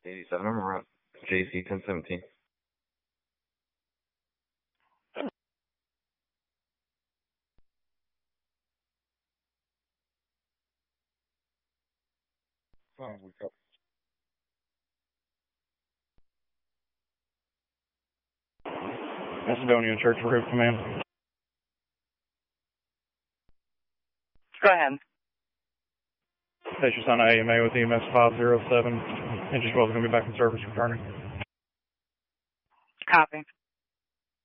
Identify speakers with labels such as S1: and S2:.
S1: 87, I'm around JC 1017.
S2: Macedonia Church Group Command.
S3: Go ahead.
S2: Station Son AMA with EMS 507. Engine 12 is going to be back in service returning.
S3: Copy.